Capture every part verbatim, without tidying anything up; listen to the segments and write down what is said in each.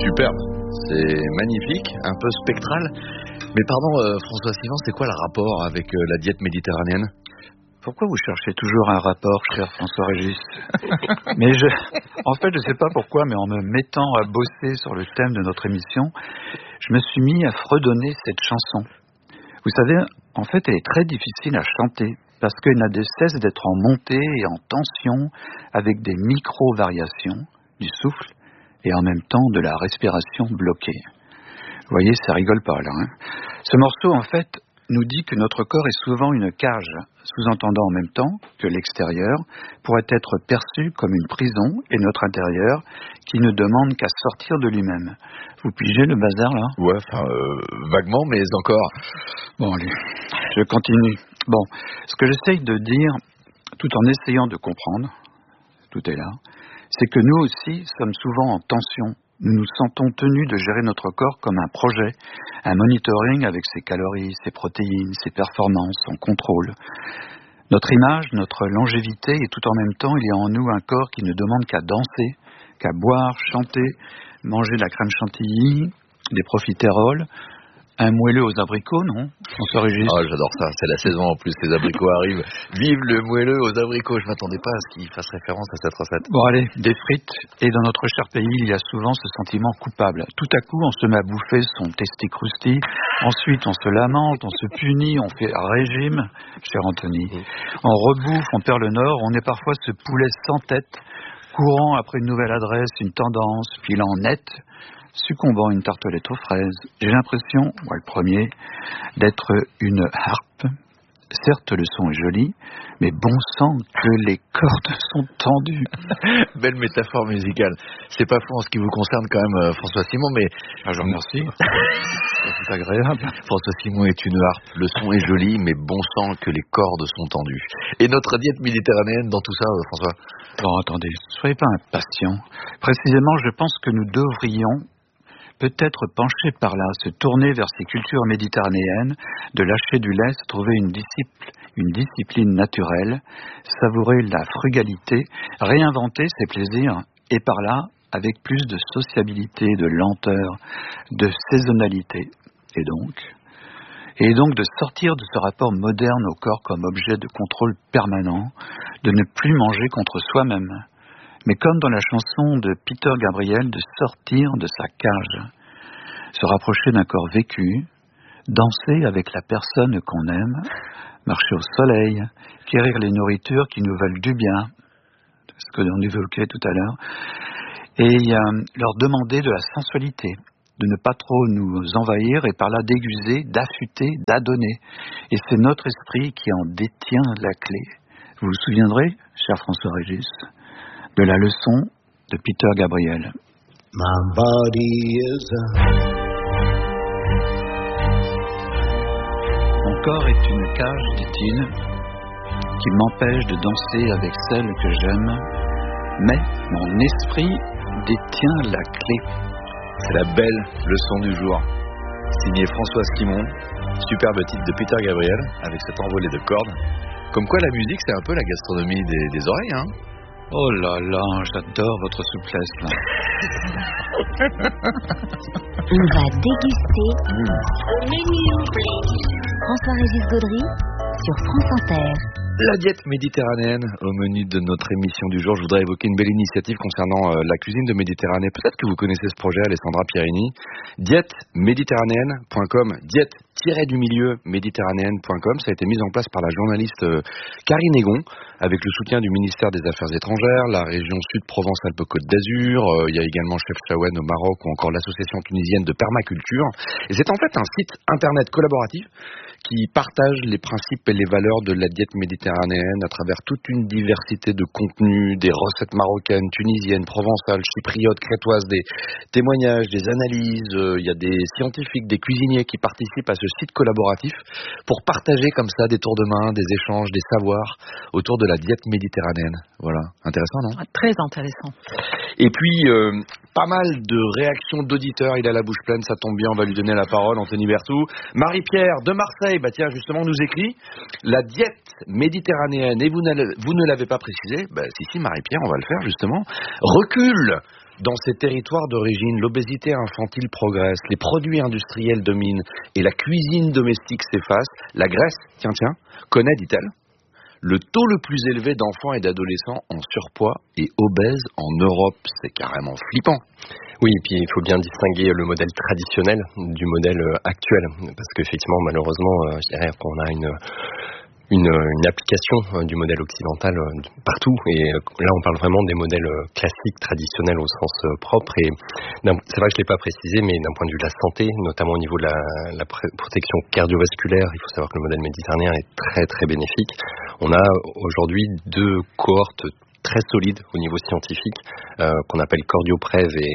superbe, c'est magnifique, un peu spectral. Mais pardon, euh, François Simon, c'est quoi le rapport avec euh, la diète méditerranéenne ? Pourquoi vous cherchez toujours un rapport, cher François-Régis ? Mais je, en fait, je ne sais pas pourquoi, mais en me mettant à bosser sur le thème de notre émission, je me suis mis à fredonner cette chanson. Vous savez, en fait, elle est très difficile à chanter parce qu'elle n'a de cesse d'être en montée et en tension avec des micro-variations du souffle et en même temps de la respiration bloquée. Vous voyez, ça rigole pas là. Hein. Ce morceau, en fait, nous dit que notre corps est souvent une cage, sous-entendant en même temps que l'extérieur pourrait être perçu comme une prison et notre intérieur qui ne demande qu'à sortir de lui-même. Vous pigez le bazar là ? Ouais, enfin, euh, vaguement, mais encore. Bon, allez, je continue. Bon, ce que j'essaye de dire, tout en essayant de comprendre, tout est là, c'est que nous aussi sommes souvent en tension. Nous nous sentons tenus de gérer notre corps comme un projet, un monitoring avec ses calories, ses protéines, ses performances, son contrôle. Notre image, notre longévité, et tout en même temps, il y a en nous un corps qui ne demande qu'à danser, qu'à boire, chanter, manger de la crème chantilly, des profiteroles, un moelleux aux abricots, non ? François-Régis ? Oh, j'adore ça, c'est la saison en plus, les abricots arrivent. Vive le moelleux aux abricots, je m'attendais pas à ce qu'il fasse référence à cette recette. Bon allez, des frites, et dans notre cher pays, il y a souvent ce sentiment coupable. Tout à coup, on se met à bouffer son testicrousti, ensuite on se lamente, on se punit, on fait un régime, cher Anthony. On rebouffe, on perd le nord, on est parfois ce poulet sans tête, courant après une nouvelle adresse, une tendance, filant net, succombant à une tartelette aux fraises. J'ai l'impression, moi le premier, d'être une harpe. Certes, le son est joli, mais bon sang que les cordes sont tendues. Belle métaphore musicale. C'est pas faux en ce qui vous concerne quand même, euh, François Simon, mais... Ah, je vous remercie. C'est agréable. François Simon est une harpe. Le son est joli, mais bon sang que les cordes sont tendues. Et notre diète méditerranéenne dans tout ça, euh, François ? Bon, attendez, soyez pas impatient. Précisément, je pense que nous devrions peut-être pencher par là, se tourner vers ces cultures méditerranéennes, de lâcher du lest, trouver une discipline, une discipline naturelle, savourer la frugalité, réinventer ses plaisirs, et par là, avec plus de sociabilité, de lenteur, de saisonnalité, et donc, et donc de sortir de ce rapport moderne au corps comme objet de contrôle permanent, de ne plus manger contre soi-même, mais comme dans la chanson de Peter Gabriel, de sortir de sa cage, se rapprocher d'un corps vécu, danser avec la personne qu'on aime, marcher au soleil, quérir les nourritures qui nous veulent du bien, ce que l'on évoquait tout à l'heure, et euh, leur demander de la sensualité, de ne pas trop nous envahir et par là déguiser, d'affûter, d'adonner. Et c'est notre esprit qui en détient la clé. Vous vous souviendrez, cher François-Régis, de la leçon de Peter Gabriel. My body is a... Mon corps est une cage, dit-il, qui m'empêche de danser avec celle que j'aime, mais mon esprit détient la clé. C'est la belle leçon du jour. Signé François Simon, superbe titre de Peter Gabriel, avec cet envolé de cordes. Comme quoi la musique, c'est un peu la gastronomie des, des oreilles, hein. Oh là là, j'adore votre souplesse là. On va déguster mmh. François-Régis Gaudry sur France Inter. La diète méditerranéenne au menu de notre émission du jour. Je voudrais évoquer une belle initiative concernant euh, la cuisine de Méditerranée. Peut-être que vous connaissez ce projet, Alessandra Pierini. diète méditerranéenne point com, diète du milieu méditerranéenne point com. Ça a été mis en place par la journaliste euh, Karine Egon, avec le soutien du ministère des Affaires étrangères, la région Sud Provence-Alpes-Côte d'Azur. Euh, il y a également Chef Chaouen au Maroc ou encore l'association tunisienne de permaculture. Et c'est en fait un site internet collaboratif qui partage les principes et les valeurs de la diète méditerranéenne à travers toute une diversité de contenus, des recettes marocaines, tunisiennes, provençales, chypriotes, crétoises, des témoignages, des analyses. Il y a des scientifiques, des cuisiniers qui participent à ce site collaboratif pour partager comme ça des tours de main, des échanges, des savoirs autour de la diète méditerranéenne. Voilà, intéressant, non ? Très intéressant. Et puis, euh, pas mal de réactions d'auditeurs. Il a la bouche pleine, ça tombe bien, on va lui donner la parole. Anthony Berthoud. Marie-Pierre de Marseille, bah tiens, justement, nous écrit la diète méditerranéenne, et vous, vous ne l'avez pas précisé, bah si, si, Marie-Pierre, on va le faire, justement, recule Dans ces territoires d'origine, l'obésité infantile progresse, les produits industriels dominent et la cuisine domestique s'efface. La Grèce, tiens, tiens, connaît, dit-elle, le taux le plus élevé d'enfants et d'adolescents en surpoids et obèses en Europe. C'est carrément flippant. Oui, et puis il faut bien distinguer le modèle traditionnel du modèle actuel, parce qu'effectivement, malheureusement, je dirais qu'on a une... Une, une application du modèle occidental partout, et là on parle vraiment des modèles classiques, traditionnels au sens propre, et c'est vrai que je ne l'ai pas précisé, mais d'un point de vue de la santé, notamment au niveau de la, la protection cardiovasculaire, il faut savoir que le modèle méditerranéen est très très bénéfique. On a aujourd'hui deux cohortes très solides au niveau scientifique, euh, qu'on appelle Cordioprev et,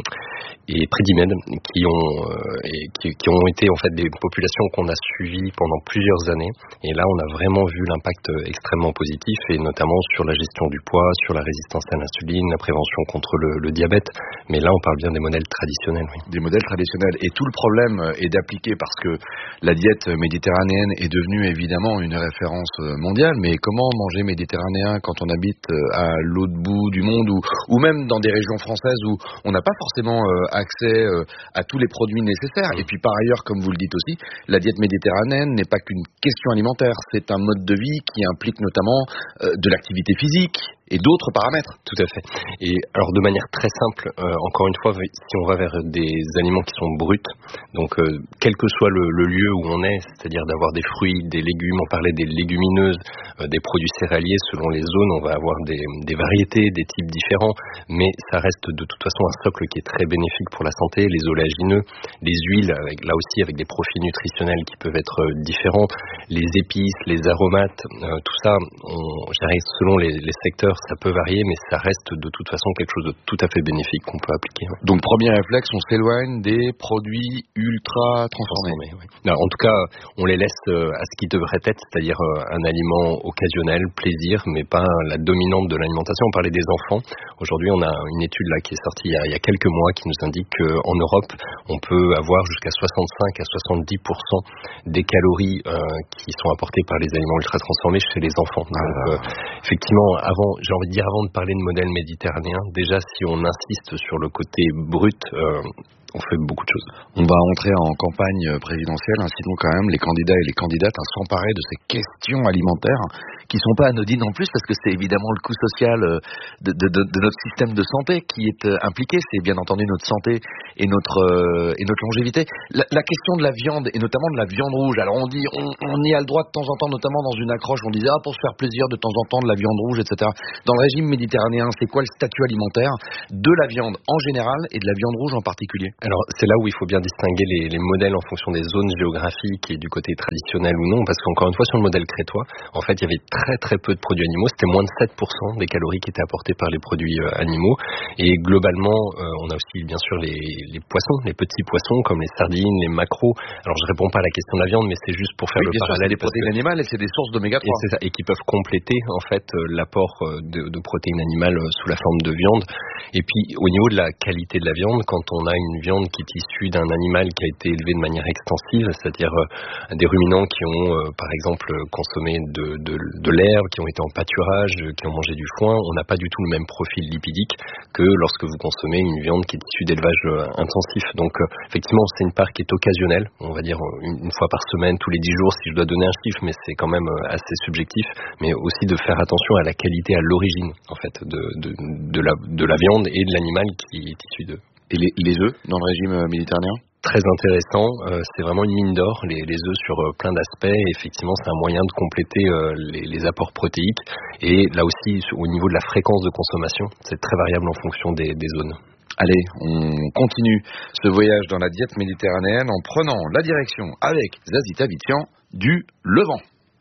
et Predimed, qui ont, euh, et qui, qui ont été en fait des populations qu'on a suivies pendant plusieurs années. Et là, on a vraiment vu l'impact extrêmement positif, et notamment sur la gestion du poids, sur la résistance à l'insuline, la prévention contre le, le diabète. Mais là, on parle bien des modèles traditionnels. Oui. Des modèles traditionnels. Et tout le problème est d'appliquer, parce que la diète méditerranéenne est devenue évidemment une référence mondiale. Mais comment manger méditerranéen quand on habite à l'autre bout du monde, ou, ou même dans des régions françaises où on n'a pas forcément euh, accès euh, à tous les produits nécessaires. Et puis par ailleurs, comme vous le dites aussi, la diète méditerranéenne n'est pas qu'une question alimentaire, c'est un mode de vie qui implique notamment euh, de l'activité physique et d'autres paramètres. Tout à fait. Et alors de manière très simple, euh, encore une fois, si on va vers des aliments qui sont bruts, donc euh, quel que soit le, le lieu où on est, c'est-à-dire d'avoir des fruits, des légumes, on parlait des légumineuses, euh, des produits céréaliers, selon les zones, on va avoir des, des variétés, des types différents, mais ça reste de toute façon un socle qui est très bénéfique pour la santé. Les oléagineux, les huiles, avec, là aussi avec des profils nutritionnels qui peuvent être différents, les épices, les aromates, euh, tout ça, on, je dirais, selon les, les secteurs, ça peut varier, mais ça reste de toute façon quelque chose de tout à fait bénéfique qu'on peut appliquer. Ouais. Donc, premier réflexe, on s'éloigne des produits ultra transformés. Ouais. Non, en tout cas, on les laisse à ce qui devrait être, c'est-à-dire un aliment occasionnel, plaisir, mais pas la dominante de l'alimentation. On parlait des enfants. Aujourd'hui, on a une étude là qui est sortie il y a, il y a quelques mois qui nous indique qu'en Europe, on peut avoir jusqu'à soixante-cinq à soixante-dix pour cent des calories euh, qui sont apportées par les aliments ultra transformés chez les enfants. Donc, ah. euh, effectivement, avant, j'ai envie de dire, avant de parler de modèle méditerranéen, déjà si on insiste sur le côté brut, euh, on fait beaucoup de choses. On va entrer en campagne présidentielle, incitons quand même les candidats et les candidates à s'emparer de ces questions alimentaires qui sont pas anodines en plus, parce que c'est évidemment le coût social de, de, de, de notre système de santé qui est impliqué. C'est bien entendu notre santé et notre, euh, et notre longévité. La, la question de la viande, et notamment de la viande rouge, alors on dit, on, on y a le droit de temps en temps, notamment dans une accroche, on disait, ah, pour se faire plaisir de temps en temps de la viande rouge, et cetera. Dans le régime méditerranéen, c'est quoi le statut alimentaire de la viande en général et de la viande rouge en particulier? Alors, c'est là où il faut bien distinguer les, les modèles en fonction des zones géographiques et du côté traditionnel ou non, parce qu'encore une fois, sur le modèle crétois, en fait, il y avait très très peu de produits animaux, c'était moins de sept pour cent des calories qui étaient apportées par les produits euh, animaux, et globalement, euh, on a aussi bien sûr les, les poissons, les petits poissons comme les sardines, les maquereaux. Alors, je réponds pas à la question de la viande, mais c'est juste pour faire oui, le parallèle. Sûr, c'est des protéines que... animales et c'est des sources d'oméga trois. Et c'est ça, et qui peuvent compléter en fait l'apport de, de protéines animales sous la forme de viande. Et puis, au niveau de la qualité de la viande, quand on a une viande qui est issue d'un animal qui a été élevé de manière extensive, c'est-à-dire euh, des ruminants qui ont, euh, par exemple, consommé de, de, de l'herbe, qui ont été en pâturage, qui ont mangé du foin, on n'a pas du tout le même profil lipidique que lorsque vous consommez une viande qui est issue d'élevage euh, intensif. Donc, euh, effectivement, c'est une part qui est occasionnelle, on va dire une, une fois par semaine, tous les dix jours, si je dois donner un chiffre, mais c'est quand même euh, assez subjectif, mais aussi de faire attention à la qualité, à l'origine, en fait, de, de, de, la, de la viande et de l'animal qui est issu d'eux. Et les, les œufs dans le régime méditerranéen? Très intéressant, euh, c'est vraiment une mine d'or, les, les œufs sur euh, plein d'aspects, et effectivement c'est un moyen de compléter euh, les, les apports protéiques, et là aussi au niveau de la fréquence de consommation, c'est très variable en fonction des, des zones. Allez, on continue ce voyage dans la diète méditerranéenne en prenant la direction avec Zazie Tavitian du Levant.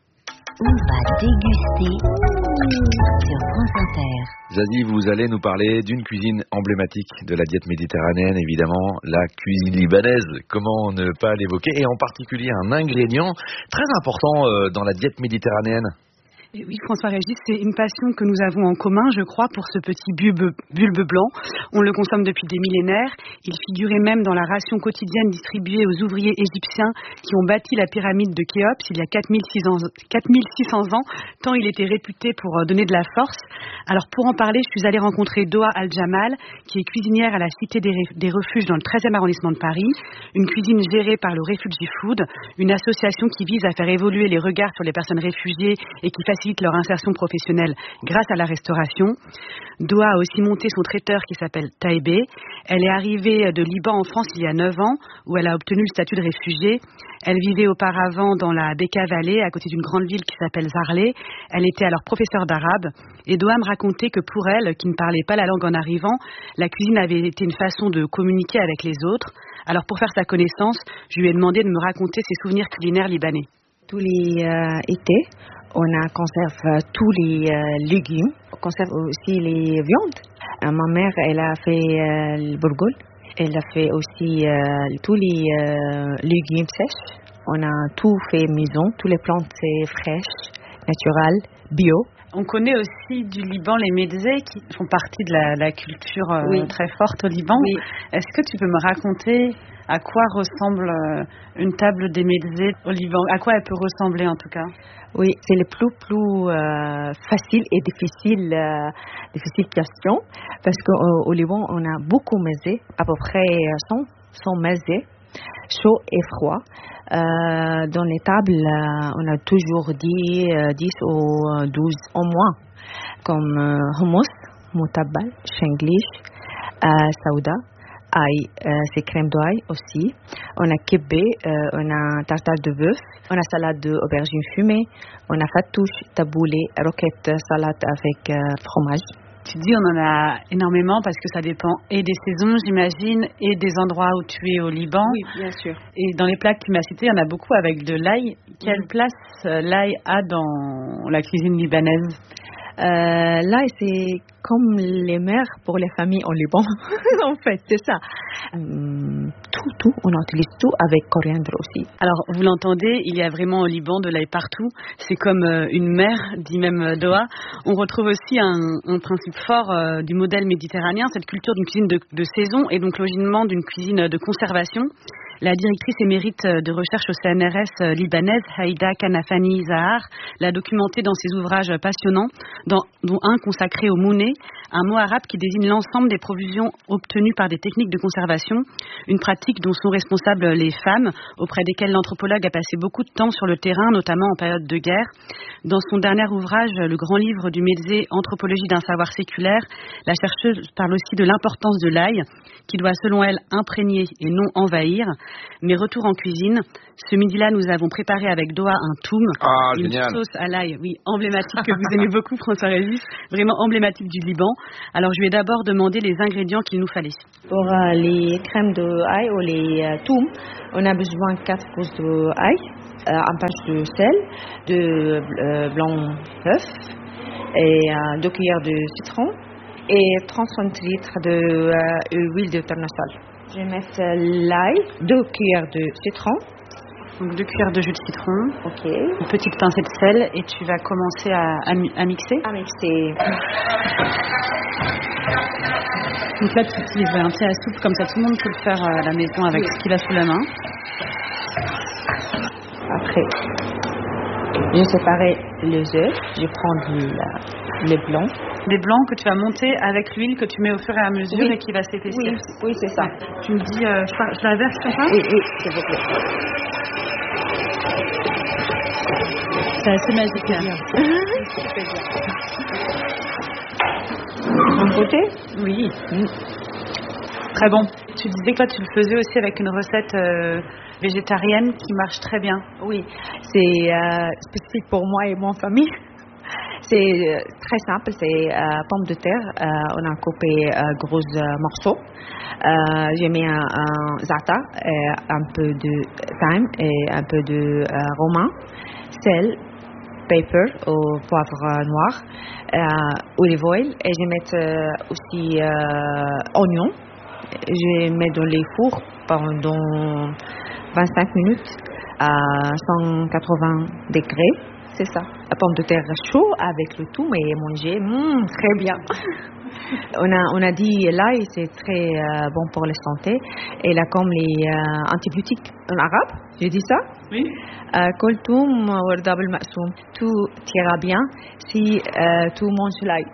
On va déguster sur France Inter. Zazie, vous allez nous parler d'une cuisine emblématique de la diète méditerranéenne, évidemment, la cuisine libanaise. Comment ne pas l'évoquer? Et en particulier un ingrédient très important euh, dans la diète méditerranéenne. Et oui, François-Régis, c'est une passion que nous avons en commun, je crois, pour ce petit bulbe, bulbe blanc. On le consomme depuis des millénaires Il figurait même dans la ration quotidienne distribuée aux ouvriers égyptiens qui ont bâti la pyramide de Khéops il y a quatre mille six cents ans, tant il était réputé pour donner de la force. Alors pour en parler, je suis allée rencontrer Doha Al-Jamal, qui est cuisinière à la Cité des, des Refuges dans le treizième arrondissement de Paris, une cuisine gérée par le Refugee Food, une association qui vise à faire évoluer les regards sur les personnes réfugiées et qui facilite leur insertion professionnelle grâce à la restauration. Doha a aussi monté son traiteur qui s'appelle Taïbé. Elle est arrivée de Liban en France il y a neuf ans, où elle a obtenu le statut de réfugiée. Elle vivait auparavant dans la Bekaa Valley, à côté d'une grande ville qui s'appelle Zarlé. Elle était alors professeure d'arabe. Et Doha me racontait que pour elle, qui ne parlait pas la langue en arrivant, la cuisine avait été une façon de communiquer avec les autres. Alors pour faire sa connaissance, je lui ai demandé de me raconter ses souvenirs culinaires libanais. Tous les euh, étés, on a conserve tous les euh, légumes, on conserve aussi les viandes. Euh, ma mère, elle a fait euh, le bourgoul. Elle a fait aussi euh, tous les euh, légumes sèches. On a tout fait maison, tous les plantes c'est fraîches, naturelles, bio. On connaît aussi du Liban les mezzés qui font partie de la, la culture euh, oui. très forte au Liban. Oui. Est-ce que tu peux me raconter à quoi ressemble euh, une table des mezzés au Liban? À quoi elle peut ressembler en tout cas? Oui, c'est le plus plus euh, facile et difficile euh, difficile question parce qu'au au Liban on a beaucoup de mezzés, à peu près cent mezzés, chaud et froid. Euh, dans les tables, euh, on a toujours dix, euh, dix ou douze au moins, comme euh, hummus, moutabal, shenglish, euh, saouda, ail, euh, c'est crème d'ail aussi. On a kebé, euh, on a tartare de bœuf, on a salade d'aubergine fumée, on a fattoush, taboulé, roquette, salade avec euh, fromage. Tu dis on en a énormément parce que ça dépend et des saisons, j'imagine, et des endroits où tu es au Liban. Oui, bien sûr. Et dans les plats que tu m'as cités, il y en a beaucoup avec de l'ail. Quelle mmh. place euh, l'ail a dans la cuisine libanaise? Euh, l'ail, c'est comme les mères pour les familles au Liban. En fait, c'est ça. Hum, tout, tout, on utilise tout avec coriandre aussi. Alors, vous l'entendez, il y a vraiment au Liban de l'ail partout. C'est comme euh, une mère, dit même Doha. On retrouve aussi un, un principe fort euh, du modèle méditerranéen, cette culture d'une cuisine de, de saison et donc logiquement d'une cuisine de conservation. La directrice émérite de recherche au C N R S libanaise, Haïda Kanafani Zahar, l'a documenté dans ses ouvrages passionnants, dans, dont un consacré au mouné, un mot arabe qui désigne l'ensemble des provisions obtenues par des techniques de conservation, une pratique dont sont responsables les femmes, auprès desquelles l'anthropologue a passé beaucoup de temps sur le terrain, notamment en période de guerre. Dans son dernier ouvrage, le grand livre du Mezzé, Anthropologie d'un savoir séculaire, la chercheuse parle aussi de l'importance de l'ail, qui doit selon elle imprégner et non envahir. Mais retour en cuisine, ce midi-là, nous avons préparé avec Doha un toum, ah, une génial. sauce à l'ail, oui, emblématique que vous aimez beaucoup, François-Régis, vraiment emblématique du Liban. Alors, je lui ai d'abord demandé les ingrédients qu'il nous fallait. Pour euh, les crèmes d'ail ou les euh, toum, on a besoin de quatre gousses d'ail, euh, un pince de sel, de euh, blanc d'œuf et euh, deux cuillères de citron et trente centilitres d'huile de, euh, de tournesol. Je vais mettre l'ail, deux cuillères de citron. Donc deux cuillères de jus de citron. Ok. Une petite pincée de sel et tu vas commencer à, à, à mixer. À mixer. Donc là tu utilises un pied à soupe comme ça tout le monde peut le faire à la maison avec oui. ce qu'il a sous la main. Après, je séparer les œufs. Je prends le, le blanc. Des blancs que tu vas monter avec l'huile que tu mets au fur et à mesure oui. et qui va s'épaissir. Oui, oui c'est ça. Tu me dis, euh, je, par, je la verse comme ça? Oui, oui, s'il vous plaît. C'est assez magique. Hein. D'un côté? Oui. Mmh. Très bon. Tu disais que toi, tu le faisais aussi avec une recette euh, végétarienne qui marche très bien. Oui, c'est euh, spécifique pour moi et mon famille. C'est euh, très simple, c'est euh, pommes de terre, euh, on a coupé euh, gros euh, morceaux. Euh, j'ai mis un, un za'atar, un peu de thyme et un peu de euh, romain, sel, pepper ou poivre noir, euh, olive oil et je mets euh, aussi euh, oignon. Je mets dans les fours pendant vingt-cinq minutes à cent quatre-vingts degrés. C'est ça. La pomme de terre chaude avec le tout et manger, mmh, très bien. On a, on a dit l'ail, c'est très euh, bon pour la santé. Et là, comme les euh, antibiotiques en arabe, j'ai dit ça? Oui. Koltoum wardab al-ma'soum. Tout ira bien si euh, tout mange l'ail.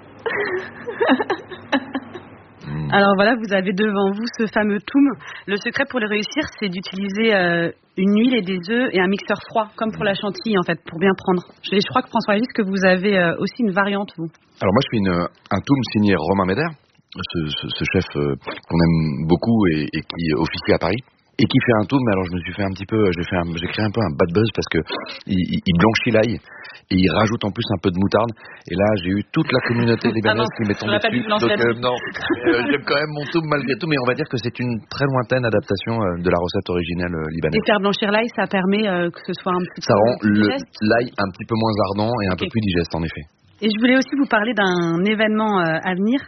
Alors voilà, vous avez devant vous ce fameux toum. Le secret pour le réussir, c'est d'utiliser euh, une huile et des œufs et un mixeur froid, comme pour la chantilly en fait, pour bien prendre. Je, je crois que François-Régis, que vous avez euh, aussi une variante, vous. Alors moi, je fais une, un toum signé Romain Médère, ce, ce, ce chef euh, qu'on aime beaucoup et, et qui officie à Paris. Et qui fait un toum, mais alors je me suis fait un petit peu, j'ai fait un, j'ai créé un peu un bad buzz parce que il, il blanchit l'ail et il rajoute en plus un peu de moutarde. Et là, j'ai eu toute la communauté libanaise ah qui m'est tombée dessus. Donc euh, non, euh, j'aime quand même mon toum malgré tout, mais on va dire que c'est une très lointaine adaptation euh, de la recette originelle euh, libanaise. Et faire blanchir l'ail, ça permet euh, que ce soit un petit ça peu rend plus le, digeste. l'ail un petit peu moins ardent et un okay. peu plus digeste en effet. Et je voulais aussi vous parler d'un événement euh, à venir.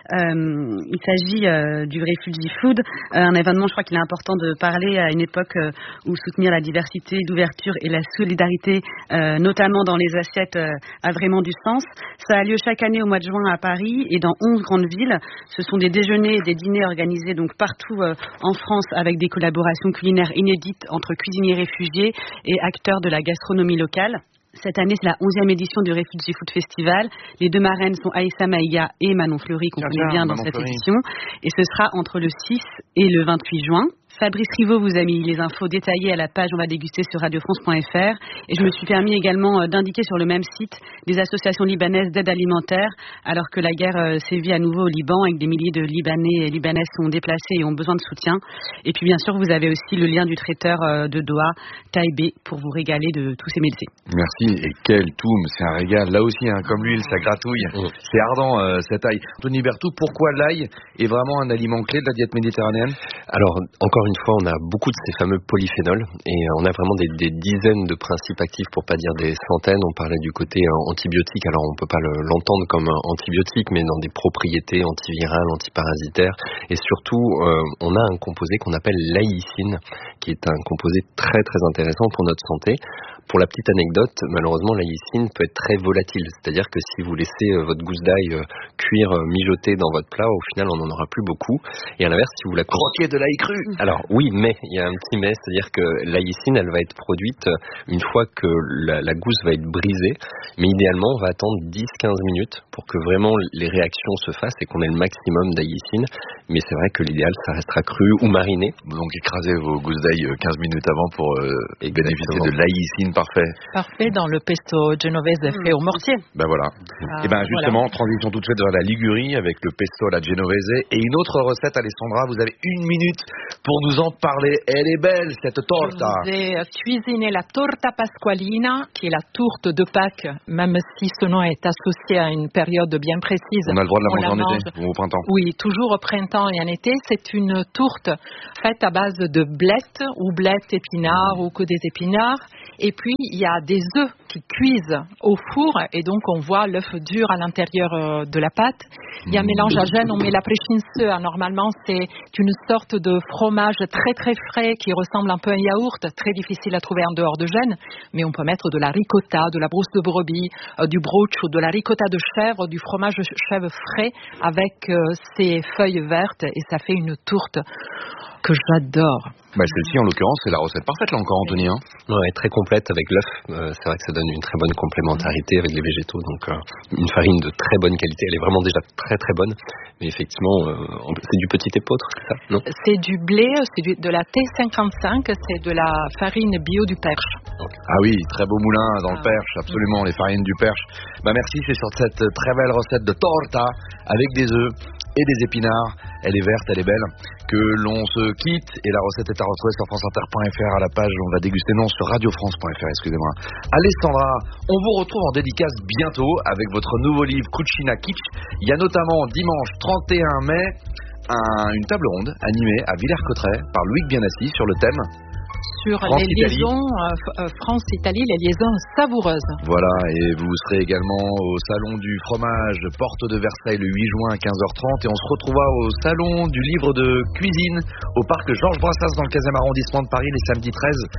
Euh, il s'agit euh, du Refugee Food, euh, un événement, je crois qu'il est important de parler à une époque euh, où soutenir la diversité, l'ouverture et la solidarité, euh, notamment dans les assiettes, euh, a vraiment du sens. Ça a lieu chaque année au mois de juin à Paris et dans onze grandes villes. Ce sont des déjeuners et des dîners organisés donc partout euh, en France avec des collaborations culinaires inédites entre cuisiniers réfugiés et acteurs de la gastronomie locale. Cette année, c'est la onzième édition du Refugee Food Festival. Les deux marraines sont Aïssa Maïga et Manon Fleury, qu'on connaît bien dans cette édition. Et ce sera entre le six et le vingt-huit juin. Fabrice Rivaud vous a mis les infos détaillées à la page On va déguster sur radio france point f r. Et je me suis permis également d'indiquer sur le même site des associations libanaises d'aide alimentaire, alors que la guerre sévit à nouveau au Liban et que des milliers de Libanais et Libanaises sont déplacés et ont besoin de soutien. Et puis bien sûr, vous avez aussi le lien du traiteur de Doha, Taïbé, pour vous régaler de tous ces métiers. Merci. Et quel toum, c'est un régal. Là aussi, hein, comme l'huile, ça gratouille. Mmh. C'est ardent, euh, cet ail. Anthony Berthoud, pourquoi l'ail est vraiment un aliment clé de la diète méditerranéenne? Alors, encore une fois, on a beaucoup de ces fameux polyphénols et on a vraiment des, des dizaines de principes actifs, pour pas dire des centaines. On parlait du côté euh, antibiotique, alors on peut pas le, l'entendre comme un antibiotique, mais dans des propriétés antivirales, antiparasitaires. Et surtout, euh, on a un composé qu'on appelle l'aïcine, qui est un composé très très intéressant pour notre santé. Pour la petite anecdote, malheureusement, l'aïcine peut être très volatile. C'est-à-dire que si vous laissez euh, votre gousse d'ail euh, cuire, euh, mijoter dans votre plat, au final, on n'en aura plus beaucoup. Et à l'inverse, si vous la croquez de l'ail cru. Alors oui, mais il y a un petit mais, c'est-à-dire que l'aïcine, elle va être produite une fois que la, la gousse va être brisée. Mais idéalement, on va attendre dix à quinze minutes pour que vraiment les réactions se fassent et qu'on ait le maximum d'aïcine. Mais c'est vrai que l'idéal, ça restera cru ou mariné. Donc écrasez vos gousses d'ail quinze minutes avant pour euh, bénéficier de l'aïcine. Parfait. Parfait dans le pesto genovese mmh. fait au mortier. Ben voilà. Ah, et ben justement, voilà. Transition toute faite vers la Ligurie avec le pesto à la genovese et une autre recette, Alessandra. Vous avez une minute pour nous en parler. Elle est belle cette torta. Je vous ai cuisiné la torta pasqualina, qui est la tourte de Pâques, même si ce nom est associé à une période bien précise. On a le droit de la manger en été ou au printemps. Oui, toujours au printemps et en été. C'est une tourte faite à base de blettes ou blettes épinards mmh. ou que des épinards. Et puis, il y a des œufs qui cuisent au four et donc on voit l'œuf dur à l'intérieur de la pâte. Il y a un mélange à gêne, on met la préchinseux. Normalement, c'est une sorte de fromage très très frais qui ressemble un peu à un yaourt, très difficile à trouver en dehors de Gênes. Mais on peut mettre de la ricotta, de la brousse de brebis, euh, du broch, de la ricotta de chèvre, du fromage de chèvre frais avec euh, ses feuilles vertes et ça fait une tourte que j'adore. Bah, celle-ci, en l'occurrence, c'est la recette parfaite, là encore, Anthony. Hein. Ouais, très complète avec l'œuf. Euh, c'est vrai que ça donne une très bonne complémentarité avec les végétaux. Donc, euh, une farine de très bonne qualité. Elle est vraiment déjà très très bonne. Mais effectivement, euh, c'est du petit épeautre, c'est ça, non? C'est du blé, c'est du, de la T cinquante-cinq, c'est de la farine bio du Perche. Okay. Ah oui, très beau moulin dans ah. le Perche, absolument, les farines du Perche. Bah merci, c'est sur cette très belle recette de torta avec des œufs et des épinards. Elle est verte, elle est belle. Que l'on se quitte et la recette est à retrouver sur france inter point f r à la page On va déguster, non, sur radio france point f r, excusez-moi. Alessandra, on vous retrouve en dédicace bientôt avec votre nouveau livre Cucina Kitsch. Il y a notamment dimanche trente et un mai un, une table ronde animée à Villers-Cotterêts par Loïc Bienassi sur le thème sur France, les liaisons euh, France-Italie, les liaisons savoureuses. Voilà, et vous serez également au Salon du fromage Porte de Versailles le huit juin à quinze heures trente et on se retrouvera au Salon du livre de cuisine au parc Georges Brassens dans le quinzième arrondissement de Paris les samedis treize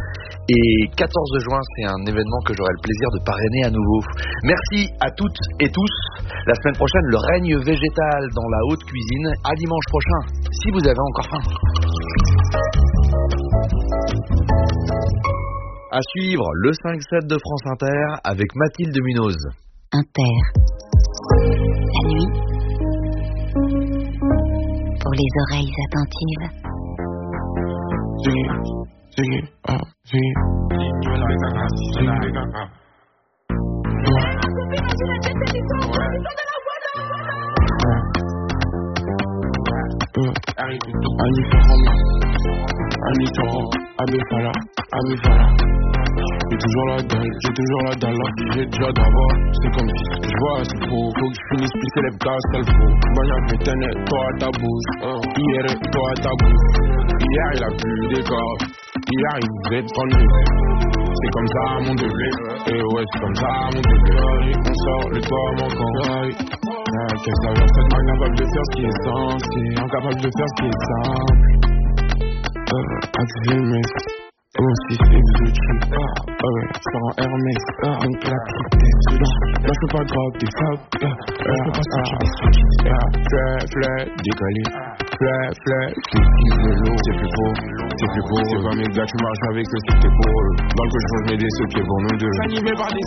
Et quatorze juin, c'est un événement que j'aurai le plaisir de parrainer à nouveau. Merci à toutes et tous. La semaine prochaine, le règne végétal dans la haute cuisine. À dimanche prochain, si vous avez encore faim. À suivre, le cinq sept de France Inter avec Mathilde Munoz. Inter. La nuit. Pour les oreilles attentives. J'ai toujours la dalle, j'ai toujours la dalle, j'ai déjà d'abord. C'est comme si je vois c'est faux, faut que je finisse plus célèbre qu'à seul faux. Bagnac m'éteigne, toi à ta bouche, hier toi à ta bouche. Hier il a plus d'écart, hier il vous êtes prendre. C'est comme ça mon degré, et ouais c'est comme ça mon degré. On sort le toit manquant. Qu'est-ce que ça veut faire, incapable de faire ce qui est censé, incapable de faire ce qui est simple. Euh, activer mes... Et mon six exotique, ah, ah ouais, ça rend Hermès, ah, une claque qui t'est dedans. Là je peux pas drop des fuck, ah, là je peux pas switcher des switches, ah, fleur, fleur, décalé, fleur, fleur, qui kiffe l'eau, c'est plus beau, c'est plus beau. C'est pas mes gars, tu marches avec eux, c'est tes beau. Dans le coche, je mets des ceux qui est pour nous deux. Animé par des